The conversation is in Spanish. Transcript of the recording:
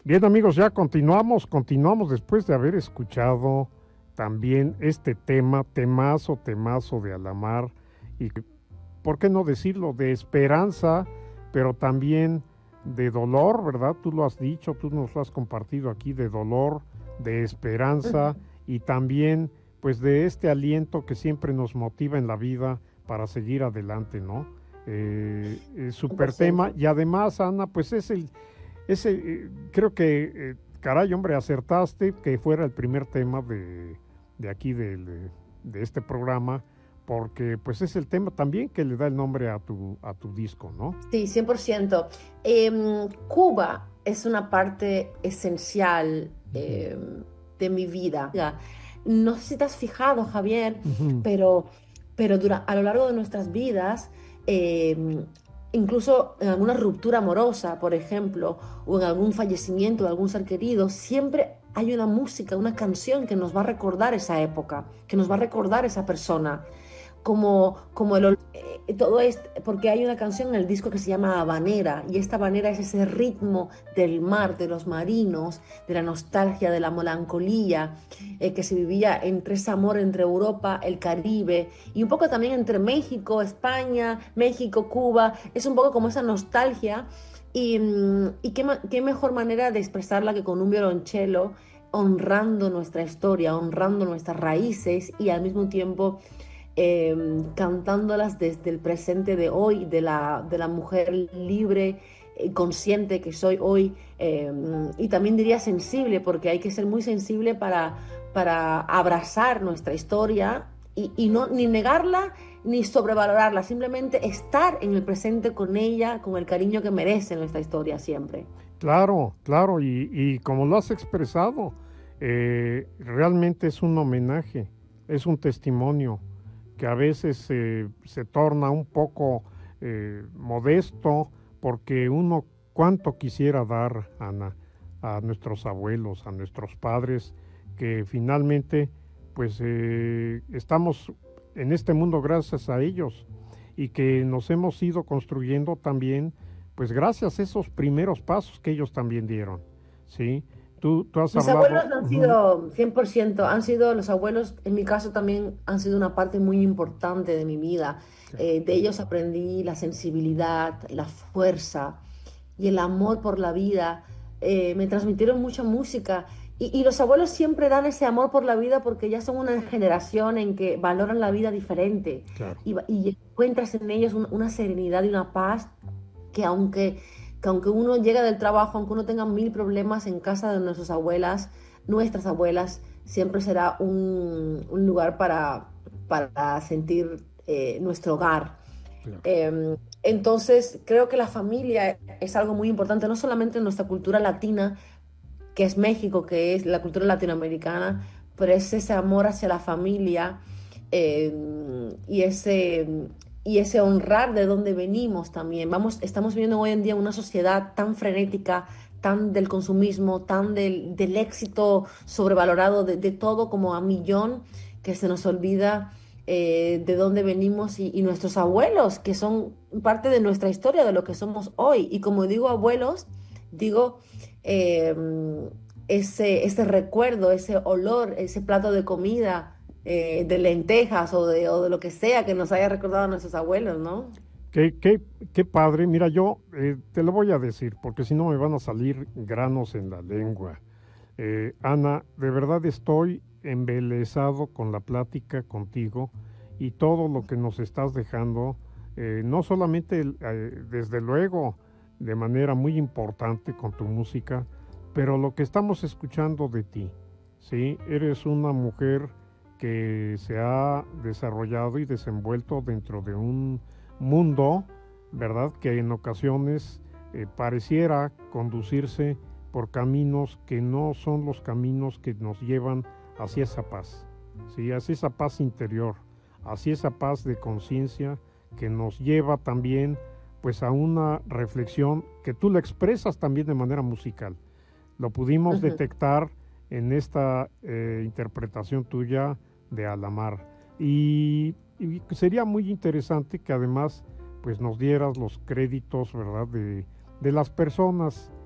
Bien, amigos, ya continuamos después de haber escuchado también este temazo de Alamar, y por qué no decirlo, de esperanza, pero también de dolor, ¿verdad? Tú lo has dicho, tú nos lo has compartido aquí, de dolor, de esperanza y también pues de este aliento que siempre nos motiva en la vida para seguir adelante, ¿no? Super tema. 100%. Y además, Ana, pues creo que, caray, hombre, acertaste que fuera el primer tema de aquí, de este programa, porque pues es el tema también que le da el nombre a tu disco, ¿no? Sí, 100%. Cuba es una parte esencial Ujú, de mi vida. No sé si te has fijado, Javier, ujú, pero, a lo largo de nuestras vidas, em, incluso en alguna ruptura amorosa, por ejemplo, o en algún fallecimiento de algún ser querido, siempre hay una música, una canción que nos va a recordar esa época, que nos va a recordar esa persona. Todo es porque hay una canción en el disco que se llama Habanera, y esta habanera es ese ritmo del mar, de los marinos, de la nostalgia, de la melancolía que se vivía entre ese amor entre Europa, el Caribe, y un poco también entre México, España, México, Cuba. Es un poco como esa nostalgia. Y qué mejor manera de expresarla que con un violonchelo, honrando nuestra historia, honrando nuestras raíces, y al mismo tiempo cantándolas desde el presente de hoy, de la mujer libre, consciente que soy hoy. Y también diría sensible, porque hay que ser muy sensible para abrazar nuestra historia, y no ni negarla ni sobrevalorarla, simplemente estar en el presente con ella, con el cariño que merece nuestra historia siempre. claro, claro, y como lo has expresado, realmente es un homenaje, es un testimonio que a veces se torna un poco modesto, porque uno cuánto quisiera dar, Ana, a nuestros abuelos, a nuestros padres, que finalmente pues estamos en este mundo gracias a ellos, y que nos hemos ido construyendo también pues gracias a esos primeros pasos que ellos también dieron, ¿sí? Tú has Mis abuelos hablado, han ujú, sido 100%, han sido los abuelos, en mi caso también han sido una parte muy importante de mi vida. De ellos aprendí la sensibilidad, la fuerza y el amor por la vida. Me transmitieron mucha música, y los abuelos siempre dan ese amor por la vida porque ya son una generación en que valoran la vida diferente, claro. y encuentras en ellos una serenidad y una paz que aunque uno llega del trabajo, aunque uno tenga mil problemas en casa de nuestras abuelas, siempre será un lugar para sentir nuestro hogar. Claro. Entonces, creo que la familia es algo muy importante, no solamente en nuestra cultura latina, que es México, que es la cultura latinoamericana, pero es ese amor hacia la familia, y ese honrar de dónde venimos también. Estamos viviendo hoy en día una sociedad tan frenética, tan del consumismo, tan del éxito sobrevalorado, de todo como a millón, que se nos olvida de dónde venimos, y nuestros abuelos, que son parte de nuestra historia, de lo que somos hoy. Y como digo abuelos, digo eh, ese recuerdo, ese olor, ese plato de comida, de lentejas o de lo que sea que nos haya recordado a nuestros abuelos, ¿no? Qué padre. Mira, yo te lo voy a decir, porque si no me van a salir granos en la lengua. Ana, de verdad estoy embelesado con la plática contigo y todo lo que nos estás dejando, no solamente, desde luego, de manera muy importante con tu música, pero lo que estamos escuchando de ti, ¿sí? Eres una mujer que se ha desarrollado y desenvuelto dentro de un mundo, ¿verdad? Que en ocasiones pareciera conducirse por caminos que no son los caminos que nos llevan hacia esa paz, ¿sí? Hacia esa paz interior, hacia esa paz de conciencia que nos lleva también pues a una reflexión que tú la expresas también de manera musical. Lo pudimos Ujú. detectar en esta interpretación tuya de Alamar. Y sería muy interesante que además pues nos dieras los créditos, ¿verdad? De las personas